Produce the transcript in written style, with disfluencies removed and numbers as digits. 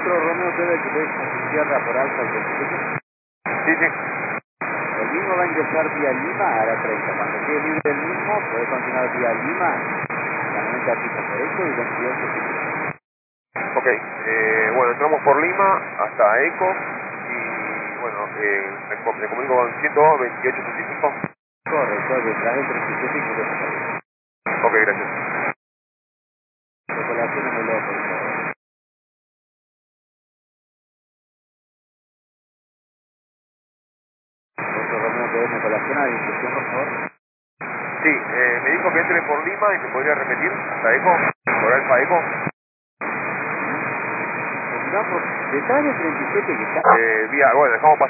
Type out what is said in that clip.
Romeo debe que ves a Sierra por Alfa el 27. Sí, sí. El mismo va a ingresar vía Lima a la 30. Cuando quede libre el mismo, puede continuar vía Lima, claramente aquí por derecho y 28. Ok, bueno, entramos por Lima hasta Eco y bueno, me comunico con 102 28 65. Correcto, detrás del 37 y quiero sacar. Ok, gracias. Recolaciónemelo, por favor. Otro Romeo que me colaciona la discusión, por favor. Sí, me dijo que entre por Lima y me podría repetir hasta Eco, por Alfa Eco. Continuamos detrás del 37 que está. Bueno, dejamos pasar.